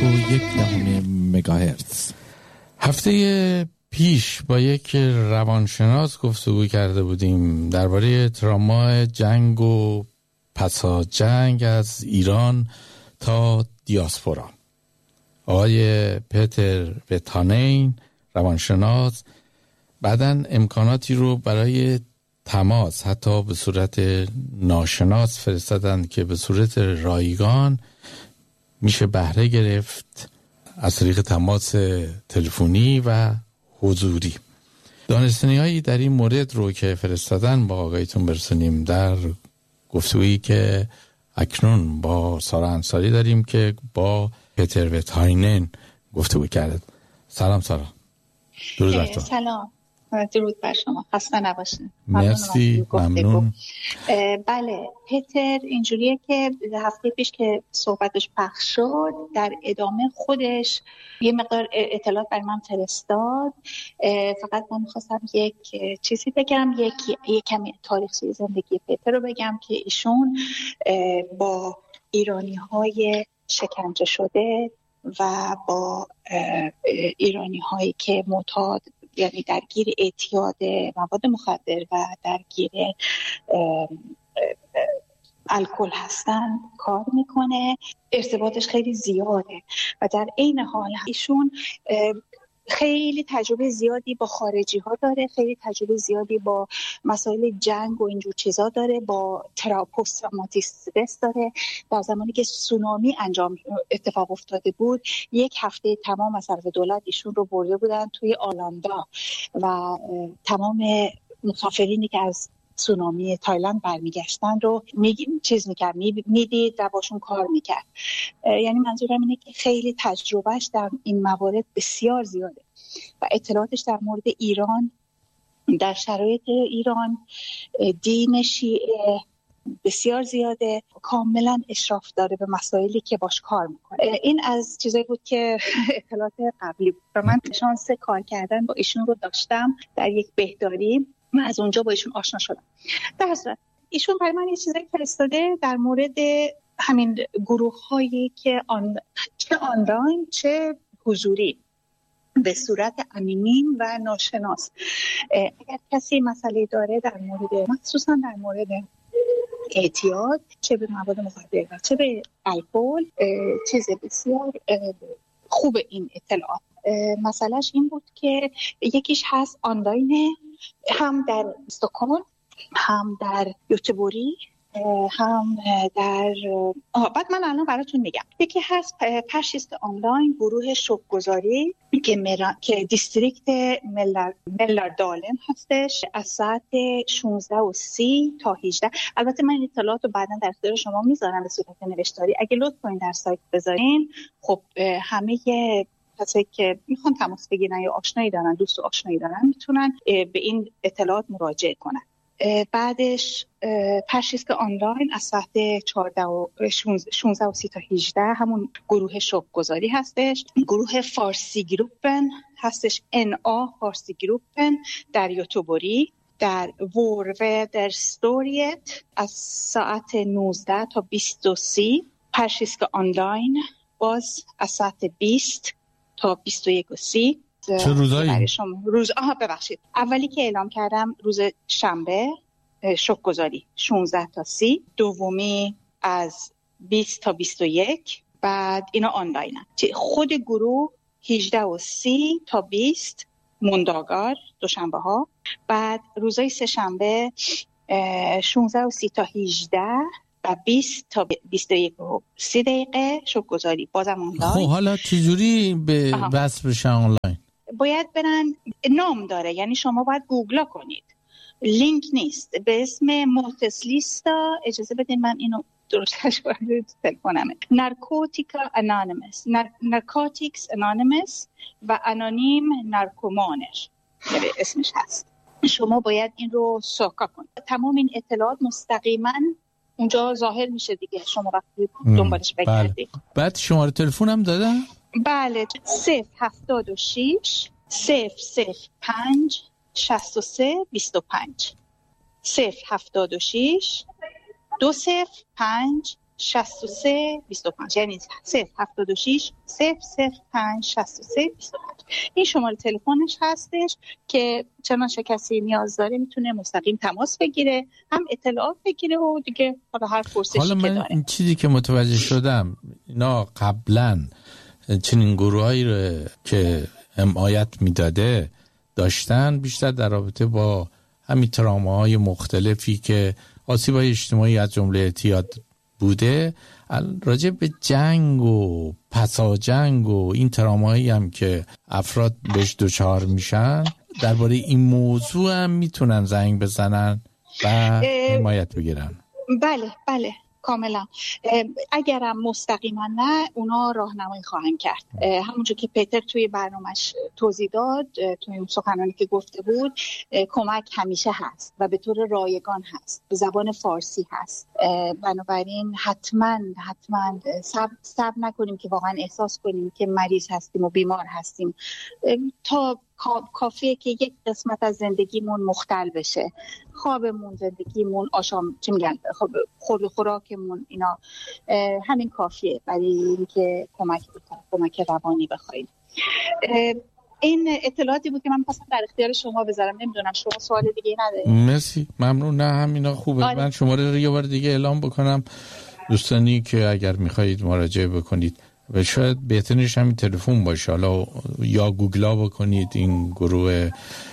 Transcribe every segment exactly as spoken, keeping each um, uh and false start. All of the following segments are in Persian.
و یک دهم مگاهرتز. هفته پیش با یک روانشناس گفتگو کرده بودیم درباره تراما جنگ و پسا جنگ از ایران تا دیاسپورا. آقای پتر وتانین روانشناس بعداً امکاناتی رو برای تماس حتی به صورت ناشناس فرستادن که به صورت رایگان میشه بهره گرفت از طریق تماس تلفنی و حضوری. دانستنی هایی در این مورد رو که فرستادن با آقایتون برسونیم در گفتگویی که اکنون با سارا انصاری داریم که با پتر وتانین گفتگو کرد. سلام سارا. درود بر تو. سلام. درود بر شما. خسته نباشید. مرسی. ممنون. بله پتر اینجوریه که هفته پیش که صحبتش پخش شد در ادامه خودش یه مقدار اطلاعات برای من فرستاد. فقط من می‌خواستم یک چیزی بگم، یک یک کمی تاریخی زندگی پتر رو بگم که ایشون با ایرانی‌های شکنجه شده و با ایرانی‌هایی که معتاد یعنی درگیر اعتیاد مواد مخدر و درگیر الکل هستن کار میکنه. ارتباطش خیلی زیاده و در عین حال ایشون خیلی تجربه زیادی با خارجی ها داره، خیلی تجربه زیادی با مسائل جنگ و اینجور چیزا داره، با پست تروماتیک استرس داره. در زمانی که سونامی انجام اتفاق افتاده بود یک هفته تمام از طرف دولت ایشون رو برده بودن توی آلاندا و تمام مسافرینی که از سونامی تایلند برمیگشتن رو میگیم چیز میکرد میدید و باشون کار میکرد. یعنی منظورم اینه که خیلی تجربهش در این موارد بسیار زیاده و اطلاعاتش در مورد ایران، در شرایط ایران، دین شیعه بسیار زیاده، کاملا اشراف داره به مسائلی که باش کار میکنه. این از چیزایی بود که اطلاعات قبلی بود و من شانس کار کردن با ایشون رو داشتم در یک بهداری. من از اونجا با ایشون آشنا شدم. در صورت ایشون برای من یه چیزایی فرستاده در مورد همین گروه هایی که آن... چه آنلاین چه حضوری به صورت انونیم و ناشناس. اگر کسی مسئله داره در مورد مخصوصا در مورد اعتیاد چه به مواد مخدر و چه به الکل، چیز بسیار خوب این اطلاعات. مسئلهش این بود که یکیش هست آنلاینه، هم در استکهلم، هم در گوتهبوری، هم در آه بعد من الان براتون میگم. یکی هست پرشیست آنلاین، گروه شبگذاری که مرا... که دیستریکت ملر... ملردالن هستش از ساعت شانزده و سی تا هجده. البته من این اطلاعات رو بعدا در اختیار شما میذارم به صورت نوشتاری، اگه لطف کنین در سایت بذارین. خب همه کسایی که میخوان تماس بگیرن یا آشنایی دارن، دوست و آشنایی دارن، میتونن به این اطلاعات مراجعه کنن. بعدش پرشیسک آنلاین از ساعت چهارده و شانزده و سی تا هجده همون گروه شبگذاری هستش. گروه فارسی گروپن هستش، ان آ فارسی گروپن در یوتوبوری. در وروه در ستوریت از ساعت نوزده تا بیست و سه. پرشیسک آنلاین باز از ساعت بیست تا بیست و یک و سی. چه روزایی؟ روز آها ببخشید اولی که اعلام کردم روز شنبه شبگذاری شانزده تا سی، دومی از بیست تا بیست و یک، بعد اینا آنلاین هم. خود گروه هجده و سی تا بیست مونداگار دوشنبه ها، بعد روزای سه شنبه شانزده و سی تا هجده و بیست تا بیست و یک و سی دقیقه شبگذاری بازم آنلاین. خب حالا چجوری به وصل بشن آنلاین؟ باید برن، نام داره، یعنی شما باید گوگل کنید، لینک نیست، به اسم موتسلیستا. اجازه بدین من اینو درستش باید تلفنمه. نارکوتیکا انانیمس، نارکوتیکس انانیمس و انونیم نارکومانر که اسمش هست. شما باید این رو سوکا کنید. تمام این اطلاعات مستقیما اونجا ظاهر میشه دیگه، شما وقتی دنبالش بگردید. بله. بعد شماره تلفن هم دادن؟ بله، صفر هفتاد و شش صفر صفر پنج شصت و سه بیست و پنج. صفر هفتاد و شش دو صفر پنج شصت و سه بیست و پنج، یعنی صفر هفتاد و شش صفر صفر پنج شصت و سه بیست و پنج. این شماره تلفنش هستش که چنانچه کسی نیاز داره میتونه مستقیم تماس بگیره، هم اطلاعات بگیره و دیگه حالا هر پرسشی که داره. حالا من این چیزی که متوجه شدم، اینا قبلا چنین گروهایی رو که حمایت میداده داشتن، بیشتر در رابطه با همین تراماهای مختلفی که آسیب‌های اجتماعی از جمله اعتیاد بوده، راجع به جنگ و پسا جنگ و این تراماهایی هم که افراد بهش دچار میشن، درباره این موضوع هم میتونن زنگ بزنن و حمایت بگیرن. بله بله کاملا. اگرم مستقیما نه، اونا راهنمایی خواهند کرد. همونجور که پیتر توی برنامهش توضیح داد، توی اون سخنرانی که گفته بود، کمک همیشه هست و به طور رایگان هست، به زبان فارسی هست. بنابراین حتما حتما صبر صبر نکنیم که واقعا احساس کنیم که مریض هستیم و بیمار هستیم. تا کافیه که یک قسمت از زندگیمون مختل بشه، خوابمون، زندگیمون، آشام چی میگن، خورد و خوراکمون، اینا همین کافیه برای اینکه کمک بکنه، کمک روانی بخواید. این اطلاعاتی بود که من خواستم در اختیار شما بذارم. نمیدونم شما سوال دیگه ندارید؟ مرسی، ممنون. نه همینا خوبه. آره. من شماره رو یه بار دیگه اعلام بکنم دوستانی که اگر میخواهید مراجعه بکنید، و شاید بهترینش همین تلفن باشه، حالا یا گوگلا بکنید این گروه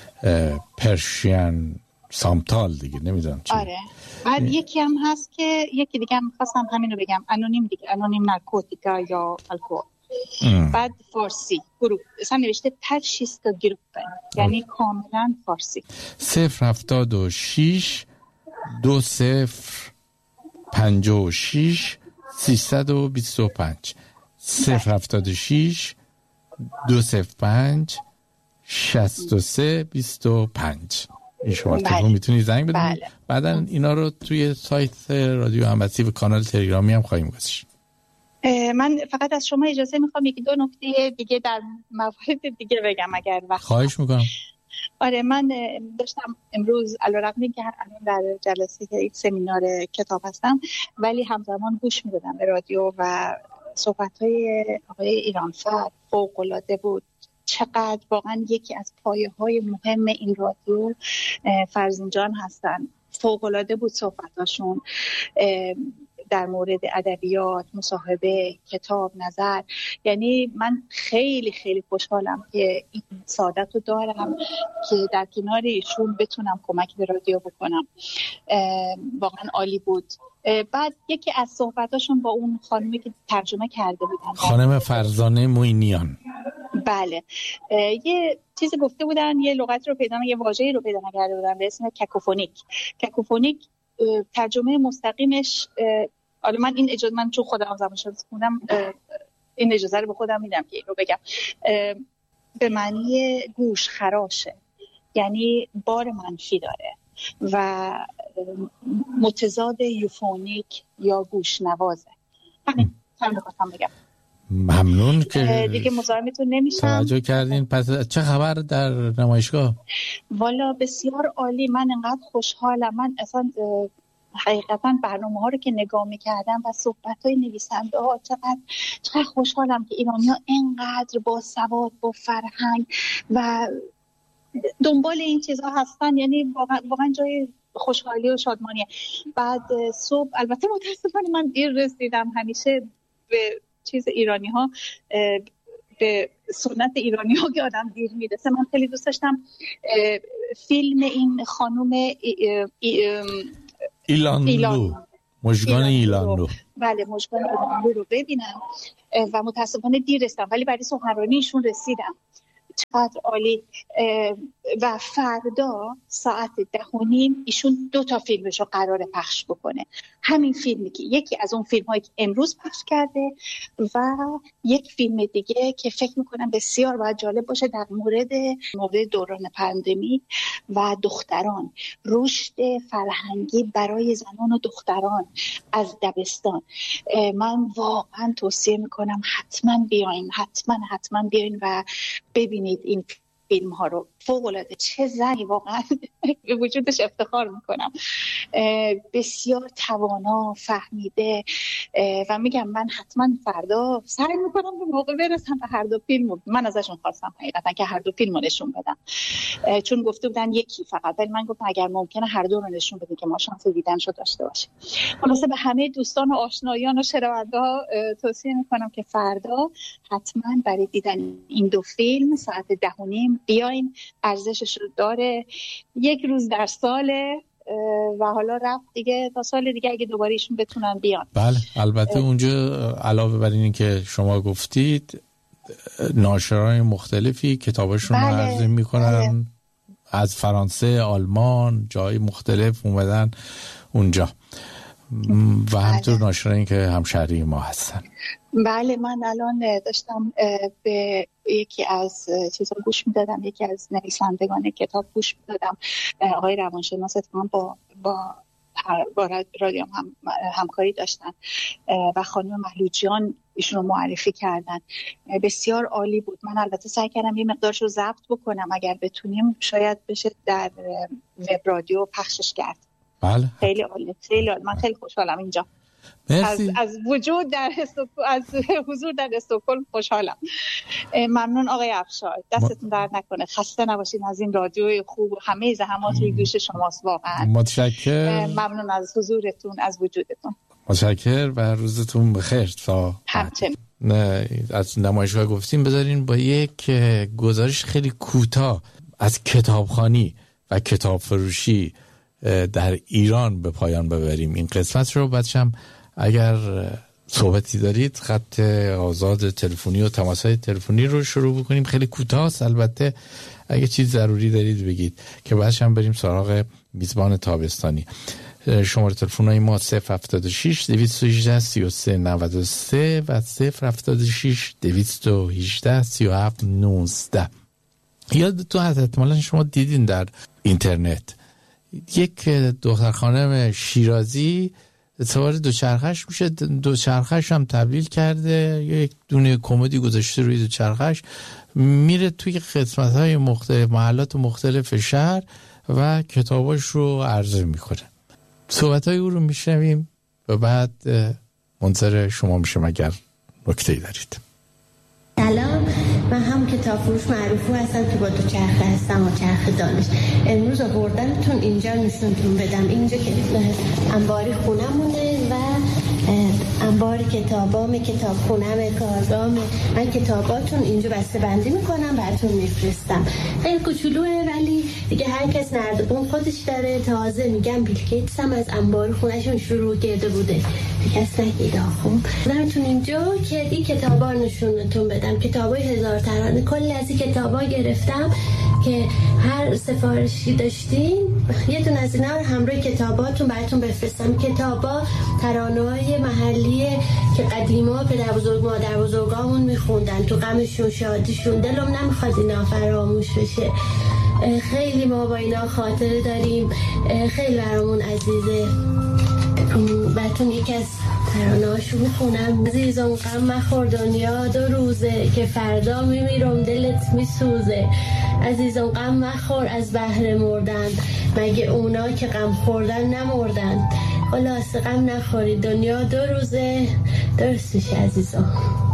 پرشین سامتال دیگه، نمیدونم چی. آره. بعد یکی هم هست که یکی دیگه هم خواستم همین رو بگم، انونیم دیگه، انونیم نارکوتیکا یا الکل. بعد فارسی گروه اصلا نوشته پرشیستا گروپ، یعنی کاملا فارسی. صفر هفتاد و شیش دو صفر پنجاه و شیش سیصد و بیست و پنج صفر هفتاد و شیش دو صفر پنج شصت و سه بیست و پنج. این شماره تلفن میتونید زنگ بدید. بله. بعدن اینا رو توی سایت رادیو همبستی و کانال تلگرامی هم خواهیم گذاشت. من فقط از شما اجازه میخوام یکی دو نکته دیگه در موارد دیگه بگم اگر وقت. خواهش میکنم. آره، من داشتم امروز علیرغم اینکه الان در جلسه یک سمینار کتاب هستم، ولی همزمان گوش میدادم به رادیو و صحبت‌های آقای ایرانفر فوق‌العاده بود. چقدر واقعا یکی از پایه‌های مهم این رادیو فرزینجان هستن. فوق‌العاده بود صحبتاشون در مورد ادبیات، مصاحبه، کتاب، نظر. یعنی من خیلی خیلی خوشحالم که این سعادت رو دارم که در کنار ایشون بتونم کمک به رادیو بکنم. واقعا عالی بود. بعد یکی از صحبتاشون با اون خانمی که ترجمه کرده بودن، خانم فرزانه موینیان، بله، یه چیزی گفته بودن، یه لغت رو پیدا یه واژه‌ای رو پیدا کرده بودن به اسم کاکوفونیک. کاکوفونیک ترجمه مستقیمش، حالا من این اجازه، من چون خودم زبانشناسی خوندم این اجازه رو به خودم میدم که این رو بگم، به معنی گوش خراشه، یعنی بار منفی داره و متضاد یوفونیک یا گوش نوازه. همین هم بخواستم بگم. ممنون که دیگه مزاحمتون نمیشم. توجه کردین. پس چه خبر در نمایشگاه؟ والا بسیار عالی. من انقدر خوشحالم. من اصلا حقیقتا برنامه ها رو که نگاه میکردم و صحبت های نویسنده ها، چقدر چقدر خوشحالم که ایرانی ها اینقدر با سواد، با فرهنگ و دنبال این چیزها هستن. یعنی واقعا, واقعا جای خوشحالی و شادمانیه. بعد صبح البته متاسفانه من دیر رسیدم. همیشه به چیز ایرانی ها، به سنت ایرانی ها که آدم دیر میرسه. من خیلی دوست داشتم فیلم این خانوم ایلانلو، مژگان ایلانلو، بله مژگان ایلانلو رو ببینم و متاسفانه دیر رسیدم، ولی برای سخنرانیشون رسیدم. چقدر عالی. و فردا ساعت ده و نیم ایشون دو تا فیلمش رو قراره پخش بکنه. همین فیلمی که یکی از اون فیلم هایی که امروز پخش کرده و یک فیلم دیگه که فکر میکنم بسیار باید جالب باشه در مورد مورد دوران پاندمی و دختران، رشد فرهنگی برای زنان و دختران از دبستان. من واقعا توصیه میکنم حتما بیاین، حتما حتما بیاین و ببینید این فیلم ها رو. فوق العاده، چه زنی، واقعا به وجودش افتخار میکنم. بسیار توانا، فهمیده و میگم من حتما فردا سعی میکنم به موقع برسم به هر دو فیلم. من ازشون خواستم حقیقتا که هر دو فیلم رو نشون بدم، چون گفته بودن یکی فقط، ولی من گفتم اگر ممکنه هر دو رو نشون بدیم که ما شانس دیدنشو داشته باشیم. خلاصه به همه دوستان و آشنایان و شنونده‌ها توصیه میکنم که فردا حتما برای دیدن این دو فیلم ساعت ده و نیم بیاین. ارزشش رو داره. یک روز در ساله و حالا رفت دیگه، تا سال دیگه اگه دوباره ایشون بتونن بیان. بله البته اونجا علاوه بر اینی که شما گفتید ناشرای مختلفی کتابشون رو بله، عرضه میکنن. بله. از فرانسه، آلمان، جای مختلف اومدن اونجا و همطور بله. ناشرایی که همشهری ما هستن. بله من الان داشتم به یکی از چیزا گوش میدادم، یکی از نویسندگان کتاب گوش میدادم، آقای روانشناس اتفاقا با با با رادیو هم همکاری داشتن و خانم مهلوجیان ایشون رو معرفی کردن. بسیار عالی بود. من البته سعی کردم یه مقدارش رو ضبط بکنم، اگر بتونیم شاید بشه در وب رادیو پخشش کرد. بله خیلی عالی، خیلی عالی. من خیلی خوشحالم اینجا از از وجود در استوک... از حضور در استکهلم خوشحالم. ممنون آقای افشار، دستتون درد نکنه، خسته نباشید از این رادیوی خوب، همه زحمات روی دوش شماست واقعا. متشکرم. ممنون از حضورتون، از وجودتون. متشکرم و روزتون بخیر. تا همچنین. نه از نمایشگاه گفتیم، بذارین با یک گزارش خیلی کوتاه از کتابخوانی و کتاب فروشی در ایران به پایان ببریم این قسمت رو. بعدشم اگر صحبتی دارید خط آزاد تلفنی و تماس‌های تلفنی رو شروع بکنیم. خیلی کوتاه البته، اگه چیز ضروری دارید بگید که بعدشم بریم سراغ میزبان تابستانی. شماره تلفن‌های ما صفر هفتاد و شش دویست و هجده سی و سه نود و سه و صفر هفتاد و شش دویست و هجده سی و هفت نوزده. یادتون هست احتمالاً شما دیدین در اینترنت یک دختر خانم شیرازی سوار دوچرخش میشه، دوچرخش هم تبدیل کرده، یک دونه کمدی گذاشته روی دوچرخش، میره توی قسمت‌های مختلف، محلات مختلف شهر و کتاباش رو عرضه میکنه. صحبت‌های او رو میشنویم و بعد منتظر شما میشم اگر نکته‌ای دارید. سلام، من هم کتاب فروش معروفو هستم که با دو چرخه هستم و چرخ دانش. امروز آوردمتون اینجا نشونتون بدم. اینجا که انباری خونمونه و انبار کتابام، کتاب خونم، کارگام. من کتاباتون اینجا بسته بندی میکنم براتون میفرستم. خیلی کوچولوه ولی دیگه هر کس نردبون خودش داره. تازه میگم بیل گیتس هم از انبار خونشون شروع کرده بوده، دیگه کس نگید آخون. براتون اینجا که این کتابا نشونتون بدم. کتابای هزار ترانه، کلی از این کتابا گرفتم که هر سفارشی داشتین یه دونه از اینا رو همراه کتاباتون براتون بفرستم. کتابا ترانه‌های محلیه که قدیما پدر بزرگ مادر بزرگامون میخوندن، تو غمشون شادیشون. دلم نمیخواد اینا فراموش بشه. خیلی ما با اینا خاطره داریم، خیلی برامون عزیزه. براتون یکی از ترانه‌هاشو میخونم. عزیزم غم مخور دنیا دو روزه، که فردا میمیرم دلت میسوزه. عزیزم غم مخور از بهر مردن، مگه اونا که غم خوردن نمردن. خلاص غم نخورید، دنیا دو روزه، درست میشه عزیزم.